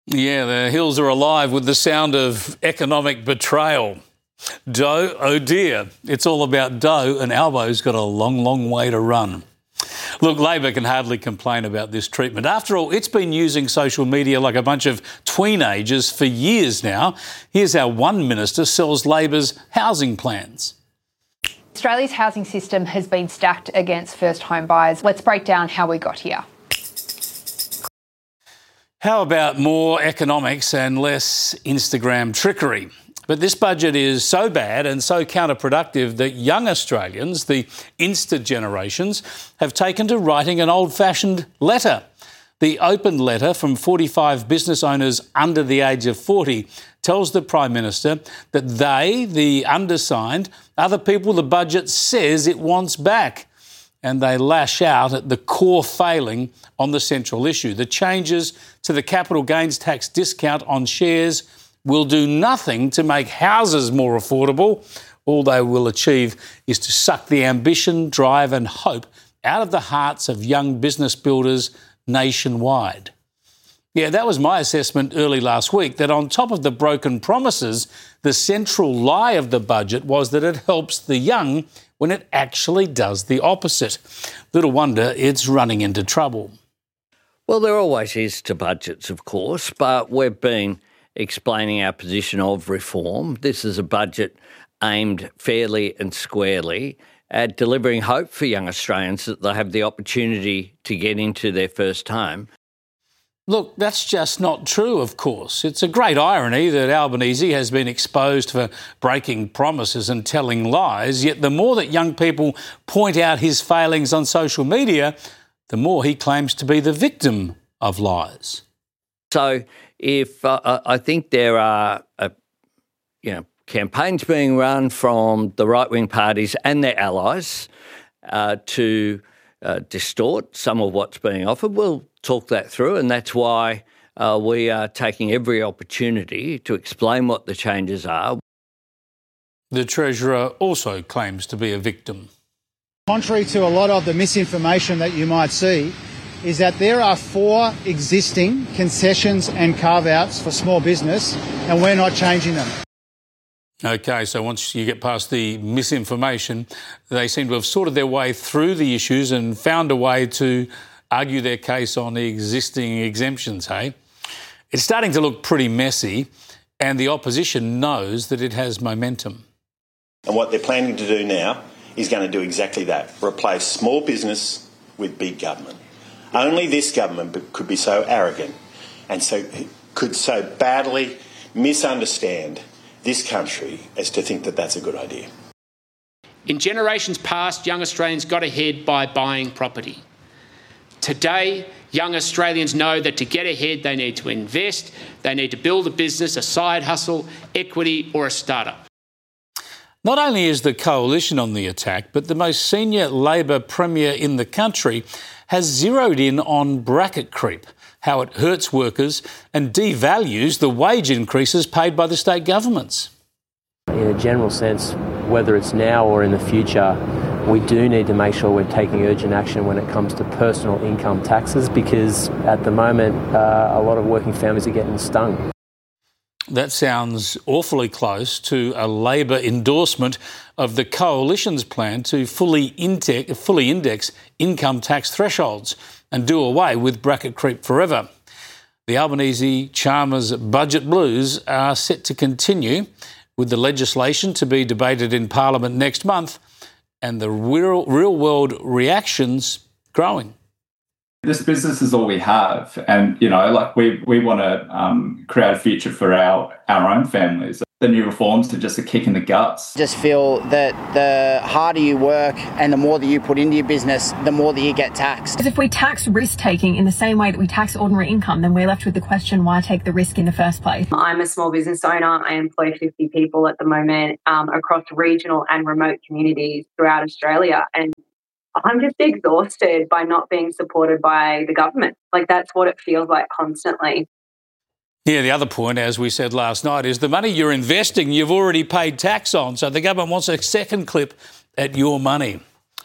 Yeah, the hills are alive with the sound of economic betrayal. Dough, oh dear, it's all about dough, and Albo's got a long, long way to run. Look, Labor can hardly complain about this treatment. After all, it's been using social media like a bunch of tweenagers for years now. Here's how one minister sells Labor's housing plans. Australia's housing system has been stacked against first home buyers. Let's break down how we got here. How about more economics and less Instagram trickery? But this budget is so bad and so counterproductive that young Australians, the Insta generations, have taken to writing an old-fashioned letter. The open letter from 45 business owners under the age of 40 tells the Prime Minister that they, the undersigned, are the people the budget says it wants back. And they lash out at the core failing on the central issue. The changes to the capital gains tax discount on shares will do nothing to make houses more affordable. All they will achieve is to suck the ambition, drive and hope out of the hearts of young business builders nationwide. Yeah, that was my assessment early last week, that on top of the broken promises, the central lie of the budget was that it helps the young when it actually does the opposite. Little wonder it's running into trouble. Well, there always is to budgets, of course, but we've been explaining our position of reform. This is a budget aimed fairly and squarely at delivering hope for young Australians that they have the opportunity to get into their first home. Look, that's just not true, of course. It's a great irony that Albanese has been exposed for breaking promises and telling lies, yet the more that young people point out his failings on social media, the more he claims to be the victim of lies. So if I think there are, campaigns being run from the right-wing parties and their allies to distort some of what's being offered, we'll talk that through, and that's why we are taking every opportunity to explain what the changes are. The Treasurer also claims to be a victim. Contrary to a lot of the misinformation that you might see, is that there are 4 existing concessions and carve-outs for small business, and we're not changing them. OK, so once you get past the misinformation, they seem to have sorted their way through the issues and found a way to argue their case on the existing exemptions, hey? It's starting to look pretty messy, and the opposition knows that it has momentum. And what they're planning to do now is going to do exactly that, replace small business with big government. Only this government could be so arrogant and could so badly misunderstand this country as to think that that's a good idea. In generations past, young Australians got ahead by buying property. Today, young Australians know that to get ahead, they need to invest, they need to build a business, a side hustle, equity or a startup. Not only is the coalition on the attack, but the most senior Labor Premier in the country has zeroed in on bracket creep, how it hurts workers and devalues the wage increases paid by the state governments. In a general sense, whether it's now or in the future, we do need to make sure we're taking urgent action when it comes to personal income taxes, because at the moment, a lot of working families are getting stung. That sounds awfully close to a Labor endorsement of the Coalition's plan to fully index income tax thresholds and do away with bracket creep forever. The Albanese-Chalmers budget blues are set to continue, with the legislation to be debated in Parliament next month and the real-world reactions growing. This business is all we have, and we want to create a future for our own families. The new reforms are just a kick in the guts. Just feel that the harder you work and the more that you put into your business, the more that you get taxed. Because if we tax risk-taking in the same way that we tax ordinary income, then we're left with the question, why take the risk in the first place? I'm a small business owner. I employ 50 people at the moment across regional and remote communities throughout Australia, and I'm just exhausted by not being supported by the government. That's what it feels like constantly. Yeah, the other point, as we said last night, is the money you're investing, you've already paid tax on. So the government wants a second clip at your money.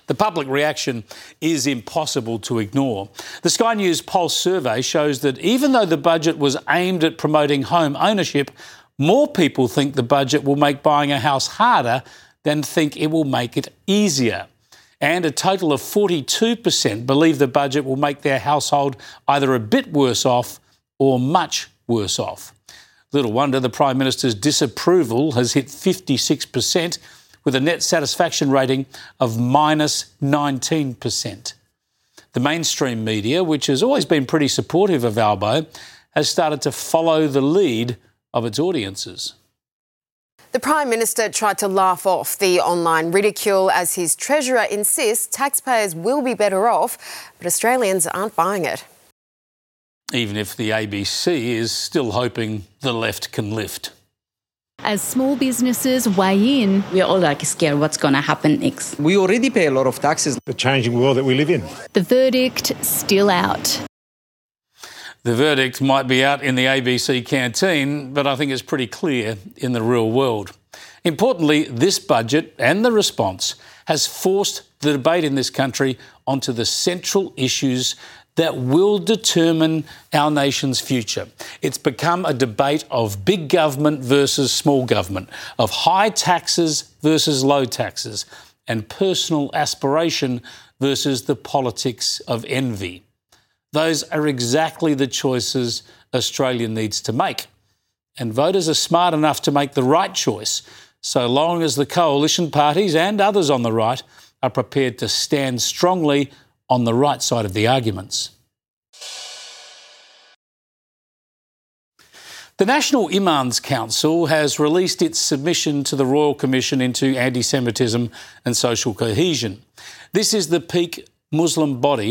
The public reaction is impossible to ignore. The Sky News Pulse survey shows that even though the budget was aimed at promoting home ownership, more people think the budget will make buying a house harder than think it will make it easier. And a total of 42% believe the budget will make their household either a bit worse off or much worse off. Little wonder the Prime Minister's disapproval has hit 56%, with a net satisfaction rating of minus 19%. The mainstream media, which has always been pretty supportive of Albo, has started to follow the lead of its audiences. The Prime Minister tried to laugh off the online ridicule as his Treasurer insists taxpayers will be better off, but Australians aren't buying it. Even if the ABC is still hoping the left can lift. As small businesses weigh in, we're all scared what's going to happen next. We already pay a lot of taxes. The changing world that we live in. The verdict still out. The verdict might be out in the ABC canteen, but I think it's pretty clear in the real world. Importantly, this budget and the response has forced the debate in this country onto the central issues that will determine our nation's future. It's become a debate of big government versus small government, of high taxes versus low taxes, and personal aspiration versus the politics of envy. Those are exactly the choices Australia needs to make. And voters are smart enough to make the right choice, so long as the coalition parties and others on the right are prepared to stand strongly on the right side of the arguments. The National Imams Council has released its submission to the Royal Commission into Anti-Semitism and Social Cohesion. This is the peak Muslim body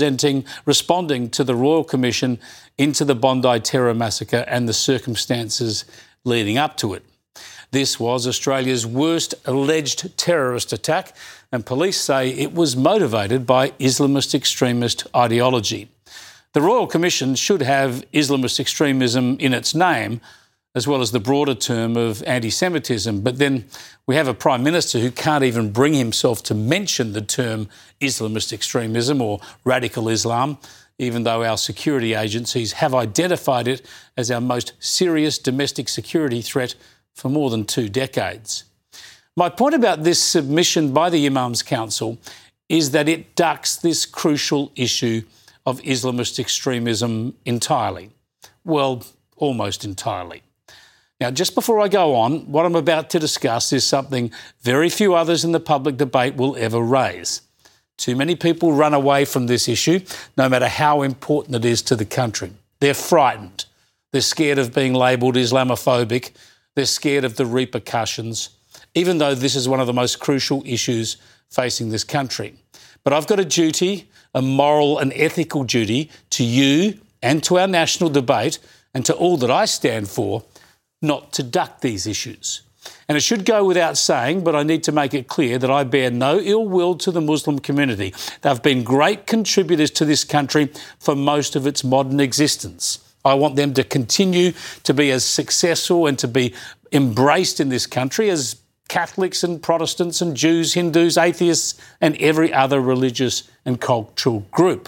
responding to the Royal Commission into the Bondi terror massacre and the circumstances leading up to it. This was Australia's worst alleged terrorist attack, and police say it was motivated by Islamist extremist ideology. The Royal Commission should have Islamist extremism in its name, as well as the broader term of anti-Semitism. But then we have a Prime Minister who can't even bring himself to mention the term Islamist extremism or radical Islam, even though our security agencies have identified it as our most serious domestic security threat for more than 2 decades. My point about this submission by the Imams Council is that it ducks this crucial issue of Islamist extremism entirely. Well, almost entirely. Now, just before I go on, what I'm about to discuss is something very few others in the public debate will ever raise. Too many people run away from this issue, no matter how important it is to the country. They're frightened. They're scared of being labelled Islamophobic. They're scared of the repercussions, even though this is one of the most crucial issues facing this country. But I've got a duty, a moral and ethical duty to you and to our national debate and to all that I stand for, not to duck these issues. And it should go without saying, but I need to make it clear that I bear no ill will to the Muslim community. They've been great contributors to this country for most of its modern existence. I want them to continue to be as successful and to be embraced in this country as Catholics and Protestants and Jews, Hindus, atheists and every other religious and cultural group.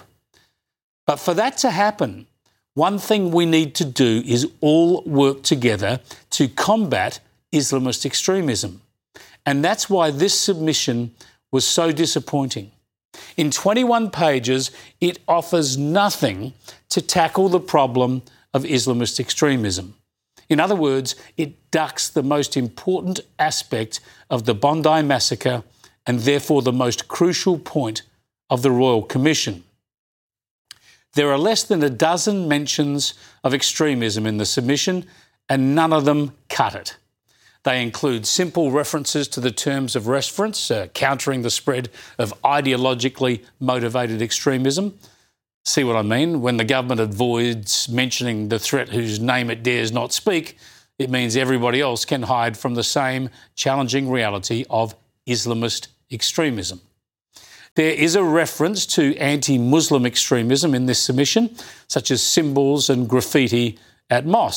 But for that to happen, one thing we need to do is all work together to combat Islamist extremism. And that's why this submission was so disappointing. In 21 pages, it offers nothing to tackle the problem of Islamist extremism. In other words, it ducks the most important aspect of the Bondi massacre and therefore the most crucial point of the Royal Commission. There are less than a dozen mentions of extremism in the submission, and none of them cut it. They include simple references to the terms of reference, countering the spread of ideologically motivated extremism. See what I mean? When the government avoids mentioning the threat whose name it dares not speak, it means everybody else can hide from the same challenging reality of Islamist extremism. There is a reference to anti-Muslim extremism in this submission, such as symbols and graffiti at mosques.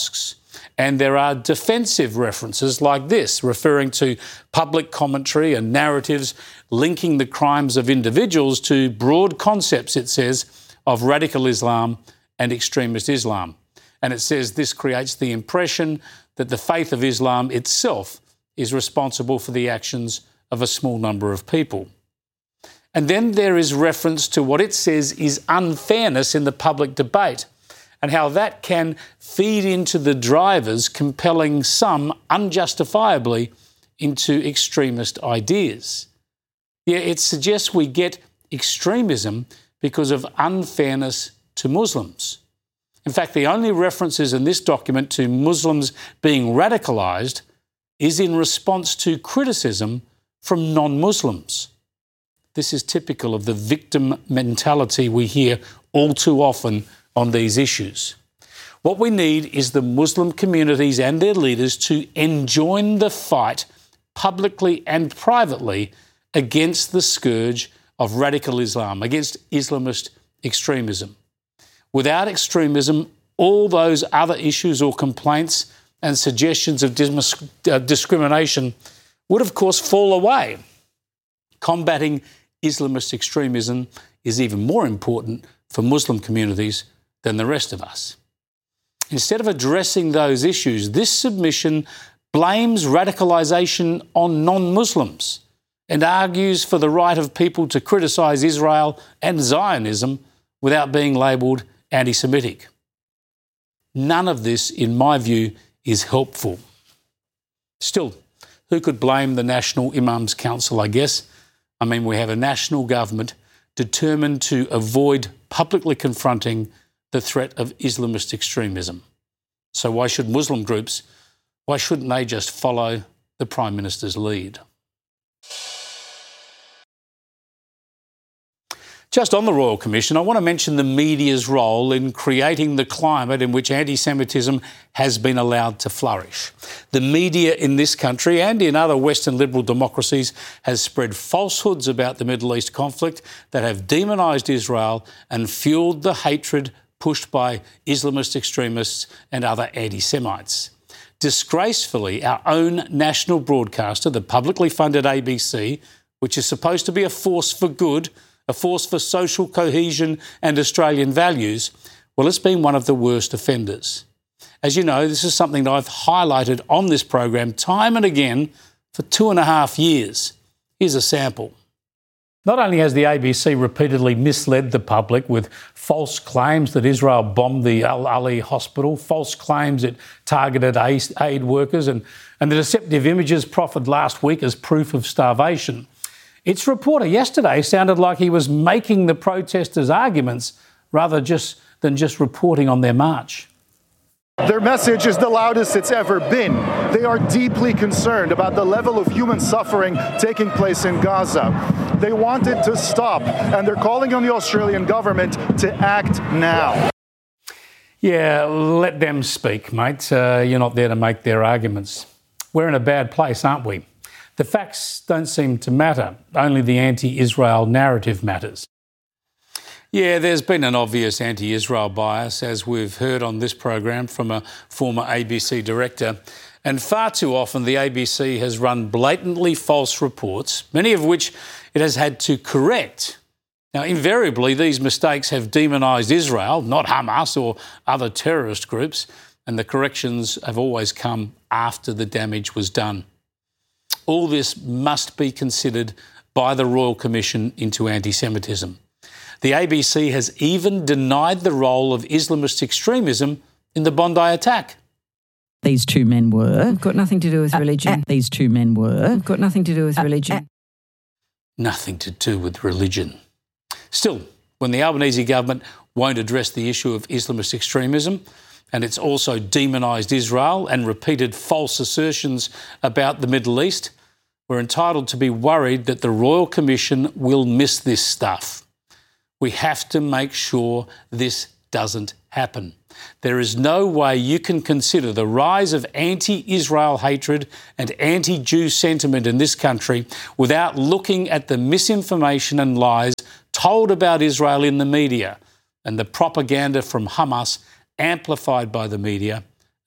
And there are defensive references like this, referring to public commentary and narratives linking the crimes of individuals to broad concepts, it says, of radical Islam and extremist Islam. And it says this creates the impression that the faith of Islam itself is responsible for the actions of a small number of people. And then there is reference to what it says is unfairness in the public debate, and how that can feed into the drivers compelling some unjustifiably into extremist ideas. Yeah, it suggests we get extremism because of unfairness to Muslims. In fact, the only references in this document to Muslims being radicalised is in response to criticism from non-Muslims. This is typical of the victim mentality we hear all too often on these issues. What we need is the Muslim communities and their leaders to enjoin the fight publicly and privately against the scourge of radical Islam, against Islamist extremism. Without extremism, all those other issues or complaints and suggestions of discrimination would, of course, fall away. Combating Islamist extremism is even more important for Muslim communities than the rest of us. Instead of addressing those issues, this submission blames radicalisation on non-Muslims and argues for the right of people to criticise Israel and Zionism without being labelled anti-Semitic. None of this, in my view, is helpful. Still, who could blame the National Imams Council, I guess? I mean, we have a national government determined to avoid publicly confronting the threat of Islamist extremism. So why should Muslim groups, why shouldn't they just follow the Prime Minister's lead? Just on the Royal Commission, I want to mention the media's role in creating the climate in which anti-Semitism has been allowed to flourish. The media in this country and in other Western liberal democracies has spread falsehoods about the Middle East conflict that have demonised Israel and fuelled the hatred pushed by Islamist extremists and other anti-Semites. Disgracefully, our own national broadcaster, the publicly funded ABC, which is supposed to be a force for good, a force for social cohesion and Australian values, well, it's been one of the worst offenders. As you know, this is something that I've highlighted on this program time and again for 2.5 years. Here's a sample. Not only has the ABC repeatedly misled the public with false claims that Israel bombed the Al Ali hospital, false claims it targeted aid workers, and the deceptive images proffered last week as proof of starvation. Its reporter yesterday sounded like he was making the protesters' arguments rather than just reporting on their march. Their message is the loudest it's ever been. They are deeply concerned about the level of human suffering taking place in Gaza. They want it to stop, and they're calling on the Australian government to act now. Yeah, let them speak, mate. You're not there to make their arguments. We're in a bad place, aren't we? The facts don't seem to matter. Only the anti-Israel narrative matters. Yeah, there's been an obvious anti-Israel bias, as we've heard on this program from a former ABC director. And far too often the ABC has run blatantly false reports, many of which it has had to correct. Now, invariably, these mistakes have demonised Israel, not Hamas or other terrorist groups, and the corrections have always come after the damage was done. All this must be considered by the Royal Commission into anti-Semitism. The ABC has even denied the role of Islamist extremism in the Bondi attack. These two men were. Got nothing to do with religion. These two men were. Got nothing to do with religion. Nothing to do with religion. Still, when the Albanese government won't address the issue of Islamist extremism, and it's also demonised Israel and repeated false assertions about the Middle East, we're entitled to be worried that the Royal Commission will miss this stuff. We have to make sure this doesn't happen. There is no way you can consider the rise of anti-Israel hatred and anti-Jew sentiment in this country without looking at the misinformation and lies told about Israel in the media and the propaganda from Hamas amplified by the media,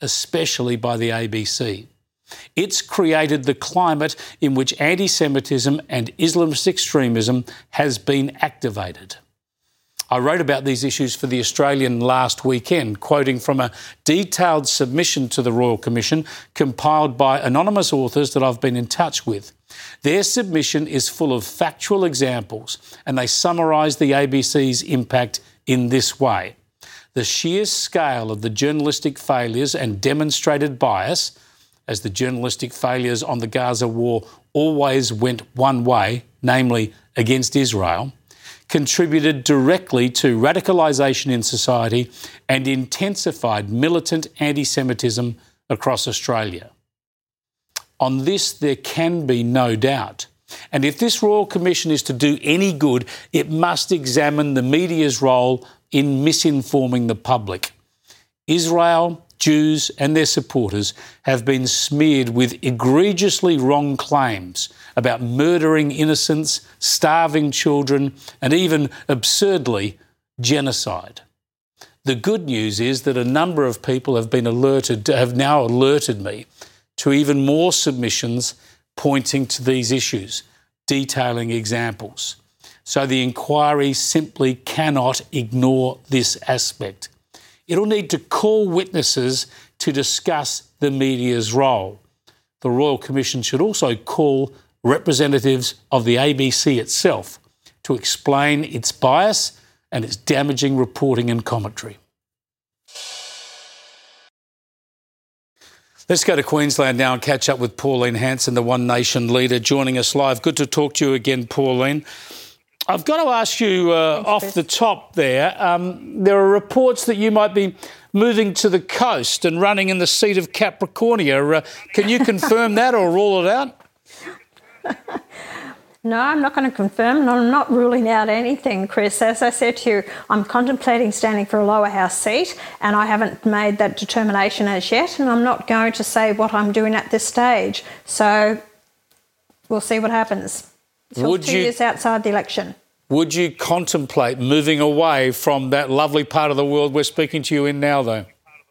especially by the ABC. It's created the climate in which anti-Semitism and Islamist extremism has been activated. I wrote about these issues for The Australian last weekend, quoting from a detailed submission to the Royal Commission compiled by anonymous authors that I've been in touch with. Their submission is full of factual examples, and they summarise the ABC's impact in this way. The sheer scale of the journalistic failures and demonstrated bias, as the journalistic failures on the Gaza war always went one way, namely against Israel, contributed directly to radicalisation in society and intensified militant anti-Semitism across Australia. On this, there can be no doubt. And if this Royal Commission is to do any good, it must examine the media's role in misinforming the public. Israel, Jews and their supporters have been smeared with egregiously wrong claims about murdering innocents, starving children, and even, absurdly, genocide. The good news is that a number of people have now alerted me to even more submissions pointing to these issues, detailing examples. So the inquiry simply cannot ignore this aspect. It'll need to call witnesses to discuss the media's role. The Royal Commission should also call representatives of the ABC itself to explain its bias and its damaging reporting and commentary. Let's go to Queensland now and catch up with Pauline Hanson, the One Nation leader, joining us live. Good to talk to you again, Pauline. I've got to ask you off the top there, there are reports that you might be moving to the coast and running in the seat of Capricornia. Can you confirm that or rule it out? No, I'm not going to confirm, and I'm not ruling out anything, Chris. As I said to you, I'm contemplating standing for a lower house seat, and I haven't made that determination as yet, and I'm not going to say what I'm doing at this stage. So we'll see what happens. Till 2 years outside the election. Would you contemplate moving away from that lovely part of the world we're speaking to you in now, though?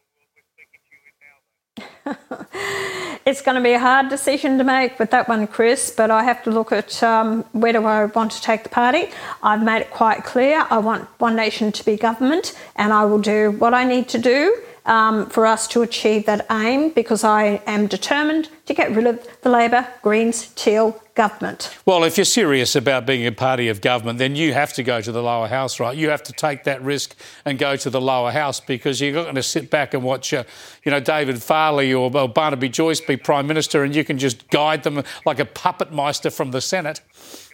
It's going to be a hard decision to make with that one, Chris, but I have to look at where do I want to take the party. I've made it quite clear I want One Nation to be government, and I will do what I need to do for us to achieve that aim, because I am determined to get rid of the Labor, Greens, Teal government. Well, if you're serious about being a party of government, then you have to go to the lower house, right? You have to take that risk and go to the lower house, because you're not going to sit back and watch, David Farley or Barnaby Joyce be Prime Minister and you can just guide them like a puppet meister from the Senate.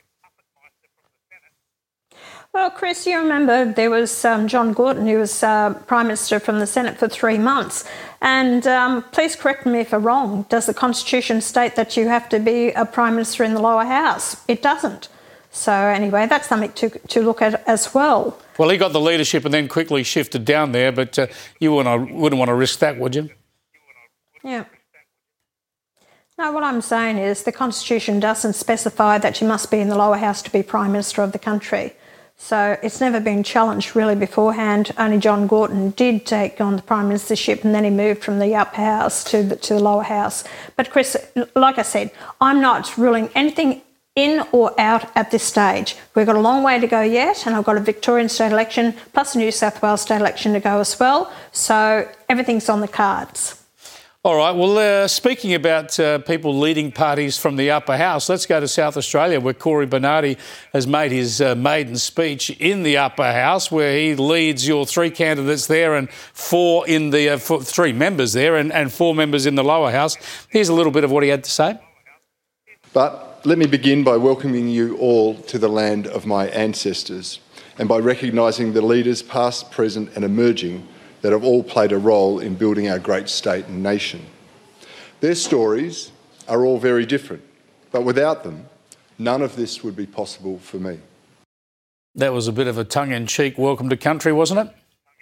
Well, Chris, you remember there was John Gorton, who was Prime Minister from the Senate for 3 months. And please correct me if I'm wrong. Does the Constitution state that you have to be a Prime Minister in the lower house? It doesn't. So anyway, that's something to look at as well. Well, he got the leadership and then quickly shifted down there, but you wouldn't want to risk that, would you? Yeah. No, what I'm saying is the Constitution doesn't specify that you must be in the lower house to be Prime Minister of the country. So it's never been challenged really beforehand. Only John Gorton did take on the Prime Ministership, and then he moved from the upper house to the lower house. But Chris, like I said, I'm not ruling anything in or out at this stage. We've got a long way to go yet, and I've got a Victorian state election plus a New South Wales state election to go as well. So everything's on the cards. All right, well, speaking about people leading parties from the upper house, let's go to South Australia, where Cory Bernardi has made his maiden speech in the upper house, where he leads your 3 candidates there and 4 in the 3 members there and 4 members in the lower house. Here's a little bit of what he had to say. But let me begin by welcoming you all to the land of my ancestors, and by recognising the leaders past, present and emerging that have all played a role in building our great state and nation. Their stories are all very different, but without them, none of this would be possible for me. That was a bit of a tongue-in-cheek welcome to country, wasn't it?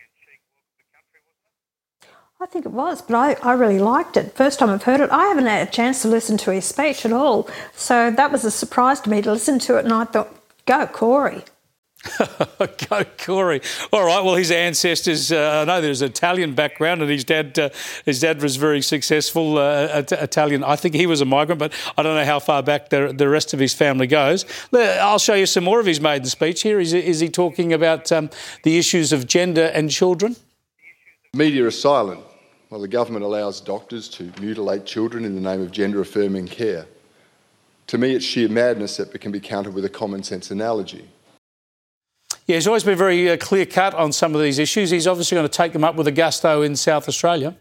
I think it was, but I really liked it. First time I've heard it. I haven't had a chance to listen to his speech at all. So that was a surprise to me to listen to it, and I thought, go Cory. Go Corey. All right, well, his ancestors, I know there's an Italian background, and his dad was very successful Italian. I think he was a migrant, but I don't know how far back the rest of his family goes. I'll show you some more of his maiden speech here. Is he talking about the issues of gender and children? Media are silent while the government allows doctors to mutilate children in the name of gender-affirming care. To me, it's sheer madness that can be countered with a common-sense analogy. Yeah, he's always been very clear-cut on some of these issues. He's obviously going to take them up with a gusto in South Australia.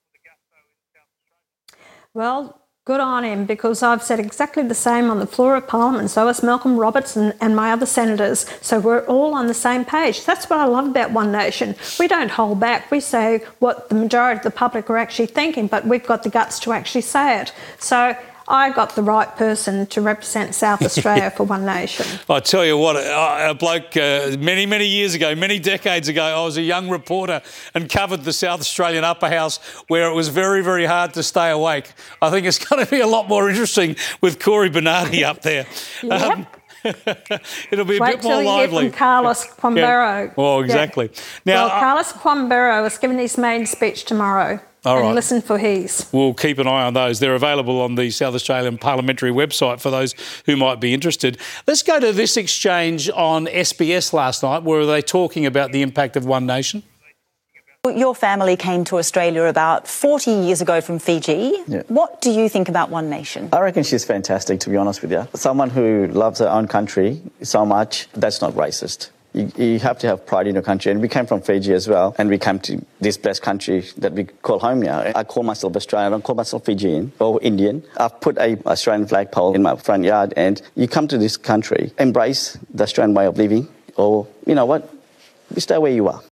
Well, good on him, because I've said exactly the same on the floor of Parliament. So has Malcolm Roberts and my other senators. So we're all on the same page. That's what I love about One Nation. We don't hold back. We say what the majority of the public are actually thinking, but we've got the guts to actually say it. So I got the right person to represent South Australia for One Nation. I tell you what, a bloke many, many years ago, many decades ago, I was a young reporter and covered the South Australian upper house where it was very, very hard to stay awake. I think it's going to be a lot more interesting with Corey Bernardi up there. Yep. It'll be a Wait bit more till you lively. hear from Carlos Quambero. Yeah. Oh, exactly. Yeah. Now, well, Carlos Quambero is giving his main speech tomorrow. All right. Listen for his. We'll keep an eye on those. They're available on the South Australian Parliamentary website for those who might be interested. Let's go to this exchange on SBS last night. Were they talking about the impact of One Nation? Your family came to Australia about 40 years ago from Fiji. Yeah. What do you think about One Nation? I reckon she's fantastic, to be honest with you. Someone who loves her own country so much, that's not racist. You have to have pride in your country. And we came from Fiji as well, and we came to this blessed country that we call home now. I call myself Australian, I don't call myself Fijian or Indian. I've put a Australian flagpole in my front yard, and you come to this country, embrace the Australian way of living, or, you know what, you stay where you are.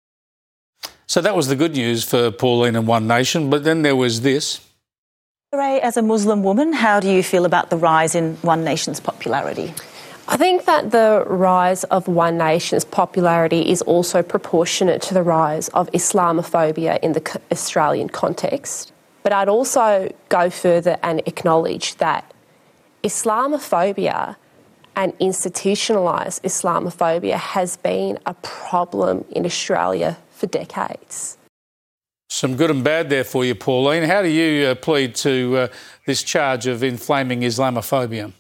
So that was the good news for Pauline and One Nation, but then there was this. Ray, as a Muslim woman, how do you feel about the rise in One Nation's popularity? I think that the rise of One Nation's popularity is also proportionate to the rise of Islamophobia in the Australian context. But I'd also go further and acknowledge that Islamophobia and institutionalised Islamophobia has been a problem in Australia for decades. Some good and bad there for you, Pauline. How do you plead to this charge of inflaming Islamophobia?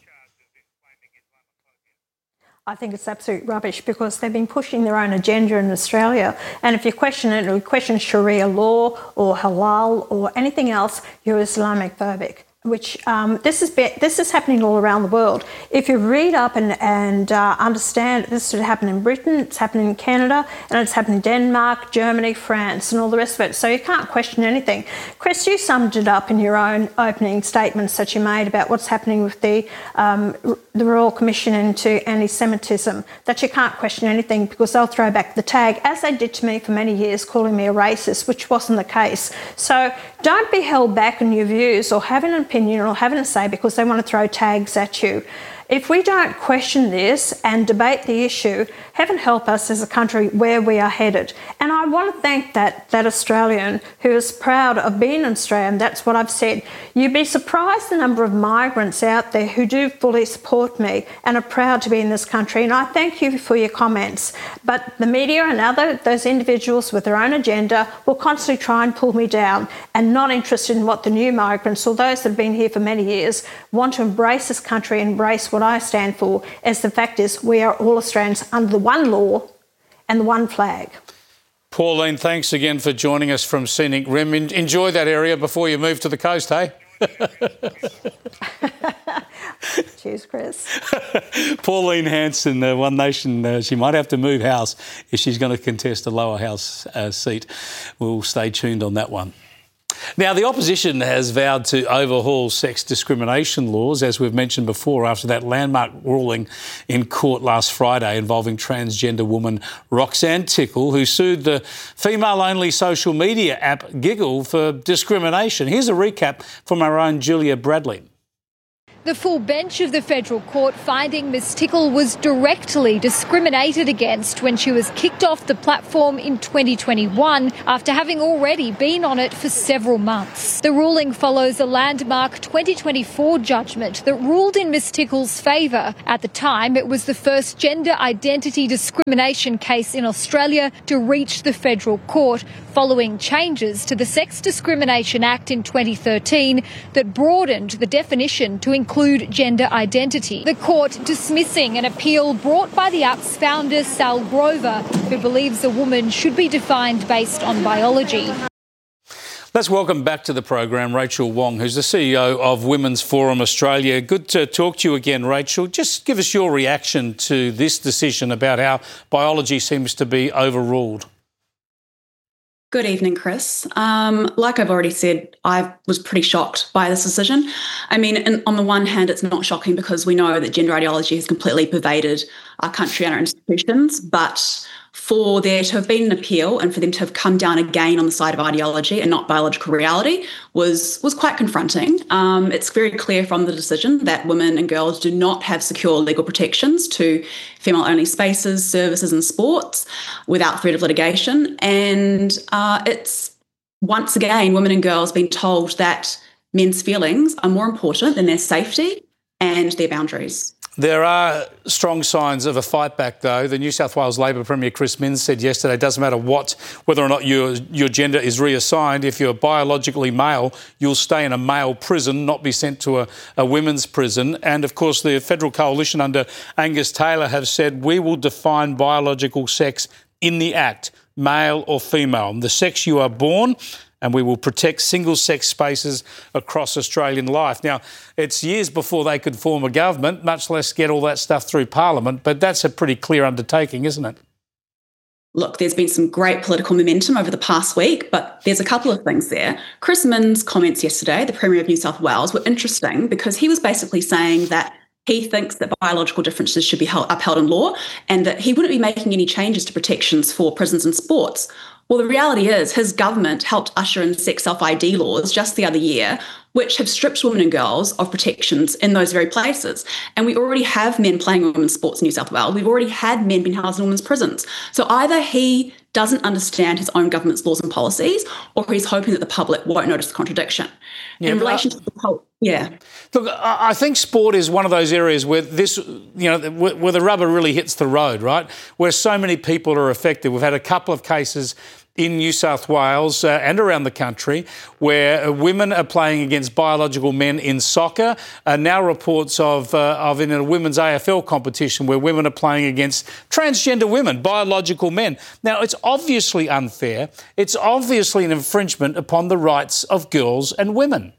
I think it's absolute rubbish, because they've been pushing their own agenda in Australia. And if you question it, or you question Sharia law or halal or anything else, you're Islamophobic. Which this is happening all around the world. If you read up and understand, this has happened in Britain, it's happening in Canada, and it's happened in Denmark, Germany, France, and all the rest of it. So you can't question anything. Chris, you summed it up in your own opening statements that you made about what's happening with the Royal Commission into anti-Semitism, that you can't question anything because they'll throw back the tag, as they did to me for many years, calling me a racist, which wasn't the case. So don't be held back in your views or having an opinion or having a say because they want to throw tags at you. If we don't question this and debate the issue, heaven help us as a country where we are headed. And I want to thank that Australian who is proud of being an Australian. That's what I've said. You'd be surprised the number of migrants out there who do fully support me and are proud to be in this country. And I thank you for your comments. But the media and those individuals with their own agenda will constantly try and pull me down and not interested in what the new migrants or those that have been here for many years want to embrace this country, embrace what I stand for, as the fact is we are all Australians under the one law and the one flag. Pauline, thanks again for joining us from Scenic Rim. Enjoy that area before you move to the coast, hey? Cheers, Chris. Pauline Hanson, One Nation, she might have to move house if she's going to contest a lower house seat. We'll stay tuned on that one. Now, the opposition has vowed to overhaul sex discrimination laws, as we've mentioned before, after that landmark ruling in court last Friday involving transgender woman Roxanne Tickle, who sued the female-only social media app Giggle for discrimination. Here's a recap from our own Julia Bradley. The full bench of the federal court finding Ms Tickle was directly discriminated against when she was kicked off the platform in 2021 after having already been on it for several months. The ruling follows a landmark 2024 judgment that ruled in Ms Tickle's favour. At the time, it was the first gender identity discrimination case in Australia to reach the federal court, following changes to the Sex Discrimination Act in 2013 that broadened the definition to include gender identity. The court dismissing an appeal brought by the app's founder, Sal Grover, who believes a woman should be defined based on biology. Let's welcome back to the program Rachel Wong, who's the CEO of Women's Forum Australia. Good to talk to you again, Rachel. Just give us your reaction to this decision about how biology seems to be overruled. Good evening, Chris. Like I've already said, I was pretty shocked by this decision. I mean, on the one hand, it's not shocking because we know that gender ideology has completely pervaded our country and our institutions, but for there to have been an appeal and for them to have come down again on the side of ideology and not biological reality was quite confronting. It's very clear from the decision that women and girls do not have secure legal protections to female-only spaces, services and sports without threat of litigation. And it's, once again, women and girls being told that men's feelings are more important than their safety and their boundaries. There are strong signs of a fight back, though. The New South Wales Labor Premier Chris Minns said yesterday it doesn't matter whether or not your gender is reassigned. If you're biologically male, you'll stay in a male prison, not be sent to a women's prison. And, of course, the Federal Coalition under Angus Taylor have said we will define biological sex in the Act, male or female. The sex you are born, and we will protect single-sex spaces across Australian life. Now, it's years before they could form a government, much less get all that stuff through Parliament, but that's a pretty clear undertaking, isn't it? Look, there's been some great political momentum over the past week, but there's a couple of things there. Chris Minns' comments yesterday, the Premier of New South Wales, were interesting because he was basically saying that he thinks that biological differences should be upheld in law and that he wouldn't be making any changes to protections for prisons and sports. Well, the reality is his government helped usher in sex self-ID laws just the other year, which have stripped women and girls of protections in those very places. And we already have men playing women's sports in New South Wales. We've already had men being housed in women's prisons. So either he doesn't understand his own government's laws and policies, or he's hoping that the public won't notice the contradiction. Yeah, in relation to the Look, I think sport is one of those areas where where the rubber really hits the road, right? Where so many people are affected. We've had a couple of cases in New South Wales and around the country where women are playing against biological men in soccer. Now reports of in a women's AFL competition where women are playing against transgender women, biological men. Now, it's obviously unfair. It's obviously an infringement upon the rights of girls and women.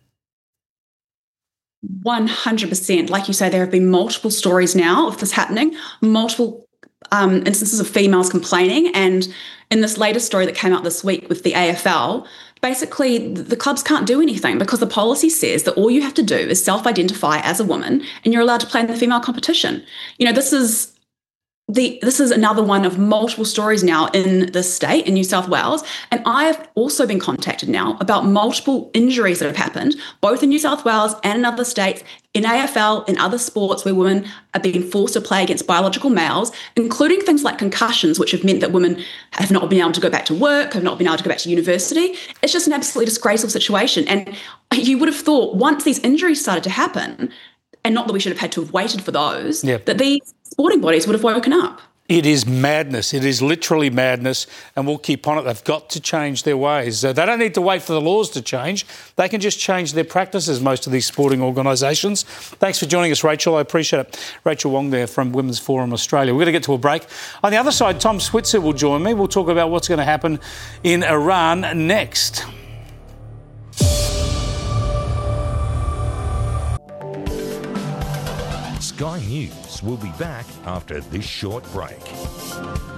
100%. Like you say, there have been multiple stories now of this happening, multiple instances of females complaining. And in this latest story that came out this week with the AFL, basically the clubs can't do anything because the policy says that all you have to do is self-identify as a woman and you're allowed to play in the female competition. You know, this is another one of multiple stories now in this state, in New South Wales. And I have also been contacted now about multiple injuries that have happened, both in New South Wales and in other states, in AFL, in other sports where women are being forced to play against biological males, including things like concussions, which have meant that women have not been able to go back to work, have not been able to go back to university. It's just an absolutely disgraceful situation. And you would have thought once these injuries started to happen, and not that we should have had to have waited for those, that these sporting bodies would have woken up. It is madness. It is literally madness, and we'll keep on it. They've got to change their ways. They don't need to wait for the laws to change. They can just change their practices, most of these sporting organisations. Thanks for joining us, Rachel. I appreciate it. Rachel Wong there from Women's Forum Australia. We're going to get to a break. On the other side, Tom Switzer will join me. We'll talk about what's going to happen in Iran next. Sky News will be back after this short break.